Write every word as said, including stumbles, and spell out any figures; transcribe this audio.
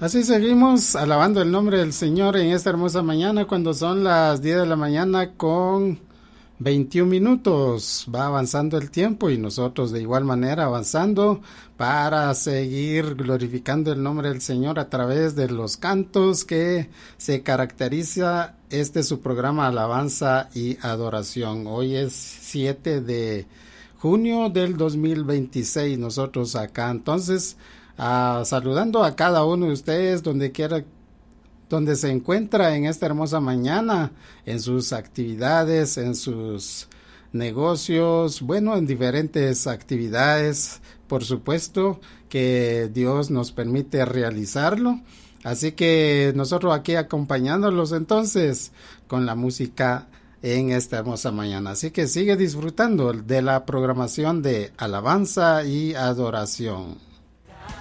Así seguimos alabando el nombre del Señor en esta hermosa mañana cuando son las diez de la mañana con veintiún minutos. Va avanzando el tiempo y nosotros de igual manera avanzando para seguir glorificando el nombre del Señor a través de los cantos que se caracteriza este su programa Alabanza y Adoración. Hoy es siete de junio del dos mil veintiséis. Nosotros acá entonces Uh, saludando a cada uno de ustedes donde quiera, donde se encuentra en esta hermosa mañana, en sus actividades, en sus negocios, bueno, en diferentes actividades, por supuesto que Dios nos permite realizarlo. Así que nosotros aquí acompañándolos entonces con la música en esta hermosa mañana. Así que sigue disfrutando de la programación de Alabanza y Adoración.